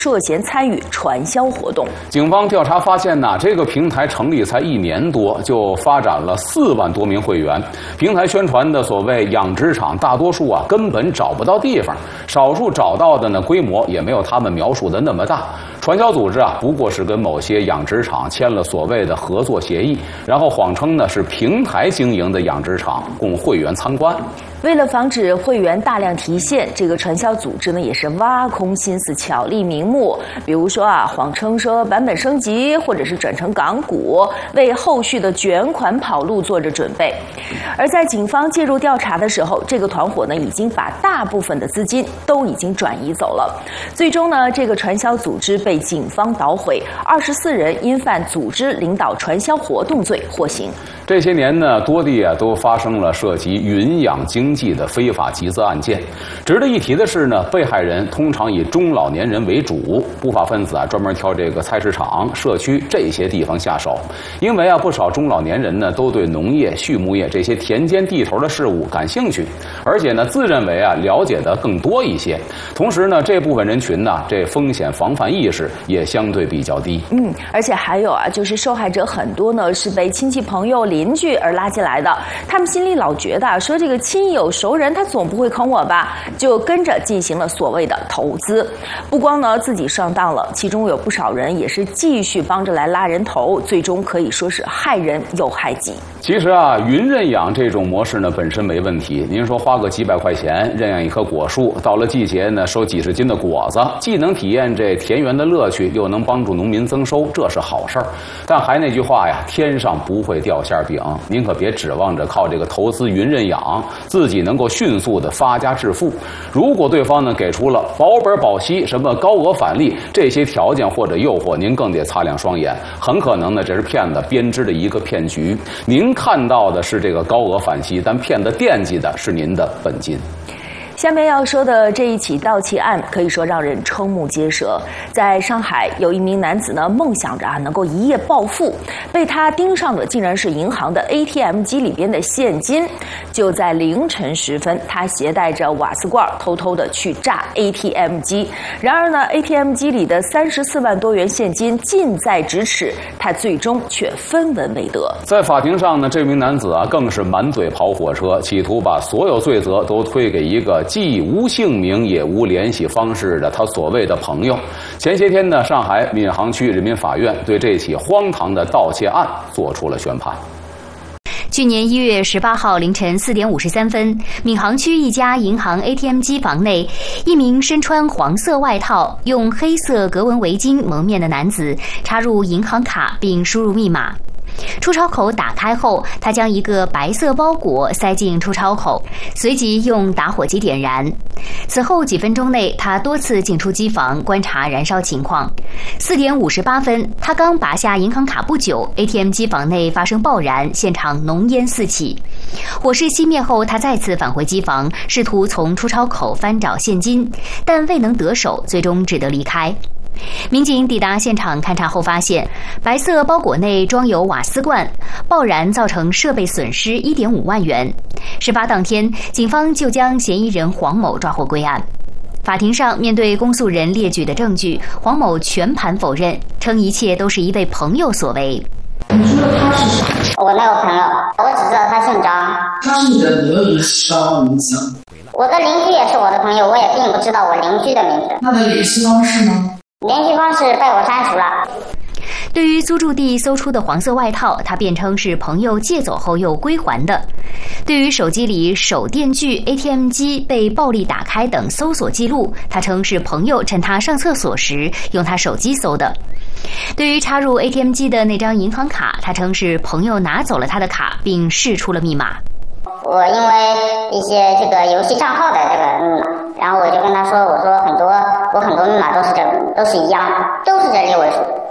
涉嫌参与传销活动。 警方调查发现呢，这个平台成立才1年多，就发展了4万多名会员。平台宣传的所谓养殖场，大多数根本找不到地方，少数找到的呢，规模也没有他们描述的那么大。传销组织不过是跟某些养殖场签了所谓的合作协议，然后谎称呢是平台经营的养殖场，供会员参观。 为了防止会员大量提现，这个传销组织呢也是挖空心思，巧立名目。比如说谎称说版本升级，或者是转成港股，为后续的卷款跑路做着准备。而在警方介入调查的时候，这个团伙呢已经把大部分的资金都已经转移走了。最终呢，这个传销组织被警方捣毁，24人因犯组织领导传销活动罪获刑。 这些年呢，多地都发生了涉及云养经济的非法集资案件。值得一提的是呢，被害人通常以中老年人为主，不法分子专门挑这个菜市场、社区这些地方下手。因为不少中老年人呢都对农业、畜牧业这些田间地头的事物感兴趣，而且呢自认为了解的更多一些。同时呢，这部分人群呢，这风险防范意识也相对比较低。 而且还有就是受害者很多呢是被亲戚朋友邻居而拉进来的，他们心里老觉得说这个亲友熟人他总不会坑我吧，就跟着进行了所谓的投资。不光呢自己上当了，其中有不少人也是继续帮着来拉人头，最终可以说是害人又害己。 其实云认养这种模式呢本身没问题，您说花个几百块钱认养一棵果树，到了季节呢收几十斤的果子，既能体验这田园的乐趣，又能帮助农民增收，这是好事儿。但还那句话呀，天上不会掉馅饼，您可别指望着靠这个投资云认养自己能够迅速的发家致富。如果对方呢给出了保本保息、什么高额返利这些条件或者诱惑，您更得擦亮双眼，很可能呢这是骗子编织的一个骗局。您看到的是这个高额返息，但骗子惦记的是您的本金。 下面要说的这一起盗窃案可以说让人瞠目结舌。在上海，有一名男子呢梦想着能够一夜暴富，被他盯上的竟然是银行的 ATM 机里边的现金。就在凌晨时分，他携带着瓦斯罐偷偷的去炸 ATM 机。然而呢 ATM 机里的34万多元现金近在咫尺，他最终却分文未得。 在法庭上呢，这名男子更是满嘴跑火车，企图把所有罪责都推给一个既无姓名也无联系方式的他所谓的朋友。前些天呢，上海闵行区人民法院对这起荒唐的盗窃案作出了宣判。 去年1月18号凌晨4点53分，闵行区一家银行 ATM 机房内，一名身穿黄色外套、用黑色格纹围巾蒙面的男子插入银行卡并输入密码。出钞口打开后，他将一个白色包裹塞进出钞口，随即用打火机点燃。此后几分钟内，他多次进出机房观察燃烧情况。4点58分，他刚拔下银行卡不久， ATM 机房内发生爆燃，现场浓烟四起。火势熄灭后，他再次返回机房，试图从出钞口翻找现金，但未能得手，最终只得离开。民警抵达现场勘查后发现，白色包裹内装有瓦斯罐，爆燃造成设备损失1.5万元。事发当天，警方就将嫌疑人黄某抓获归案。法庭上，面对公诉人列举的证据，黄某全盘否认，称一切都是一位朋友所为。 你说他是谁？ 我那个朋友，我只知道他姓张。 他是你的朋友，你知道名字？ 我的邻居也是我的朋友，我也并不知道我邻居的名字。 他的联系方式呢？ 联系方式被我删除了。 对于租住地搜出的黄色外套，他辩称是朋友借走后又归还的。对于手机里手电锯、ATM 机被暴力打开等搜索记录，他称是朋友趁他上厕所时用他手机搜的。对于插入 ATM 机的那张银行卡，他称是朋友拿走了他的卡并释出了密码。 我因为一些这个游戏账号的这个密码，然后我就跟他说，我说我很多密码都是一样，都是这6位数。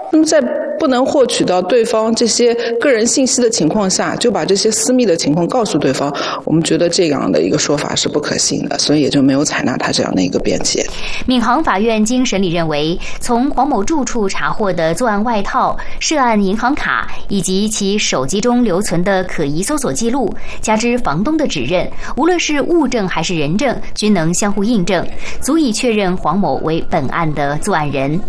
那么在不能获取到对方这些个人信息的情况下，就把这些私密的情况告诉对方，我们觉得这样的一个说法是不可信的，所以也就没有采纳他这样的一个辩解。 闵行法院经审理认为，从黄某住处查获的作案外套、涉案银行卡以及其手机中留存的可疑搜索记录，加之房东的指认，无论是物证还是人证，均能相互印证，足以确认黄某为本案的作案人。